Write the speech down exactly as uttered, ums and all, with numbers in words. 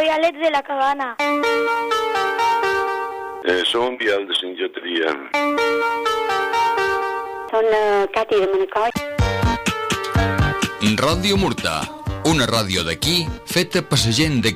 Soy Alex de La Cabana. Eh, som Biel de Sant Lleteria. Són uh, Cati de Manacor. Ràdio Murta, una ràdio d'aquí feta per la gent de